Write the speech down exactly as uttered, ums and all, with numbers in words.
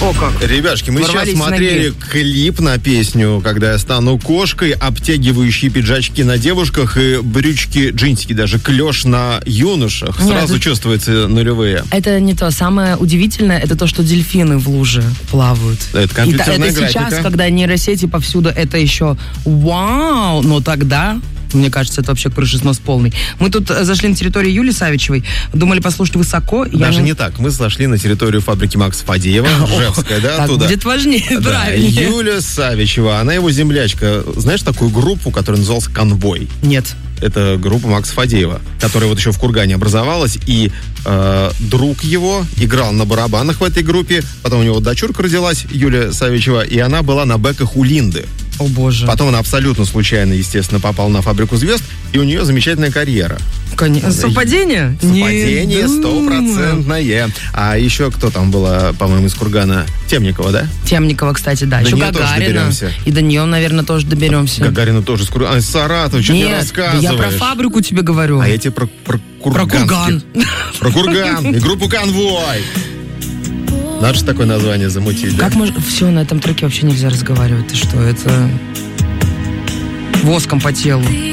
О, как. Ребяшки, мы Ворвались сейчас смотрели ноги. клип на песню «Когда я стану кошкой», обтягивающие пиджачки на девушках и брючки, джинсики, даже клеш на юношах. Нет, Сразу это- чувствуется нулевые. Это не то. Самое удивительное, это то, что дельфины в луже плавают. Это И компьютерная та- это сейчас, графика. когда нейросети повсюду, это еще вау, но тогда... Мне кажется, это вообще крышеснос полный. Мы тут э, зашли на территорию Юли Савичевой, думали послушать высоко. я Даже не так. Мы зашли на территорию фабрики Макса Фадеева, Ржевская, да, Так оттуда. будет важнее, Да, правильнее. Юля Савичева, она его землячка. Знаешь такую группу, которая называлась «Конвой»? Нет. Это группа Макса Фадеева, которая вот еще в Кургане образовалась, и э, друг его играл на барабанах в этой группе, потом у него дочурка родилась, Юлия Савичева, и она была на бэках у Линды. О, боже. Потом она абсолютно случайно, естественно, попала на «Фабрику звезд», и у нее замечательная карьера. Конечно. Совпадение? Совпадение Не думаю. стопроцентное. А еще кто там была, по-моему, из Кургана? Темникова, да? Темникова, кстати, да. До Еще нее тоже Гагарина. доберемся. И до нее, наверное, тоже доберемся. Гагарина тоже из Кургана. А, из Саратова, что ты Нет, да рассказываешь? я про фабрику тебе говорю. А я тебе про, про Про Курганских. Курган. Про Курган и группу «Конвой». Надо же такое название замутить, да? Как можно... Все, на этом треке вообще нельзя разговаривать. Ты что, это... Воском по телу.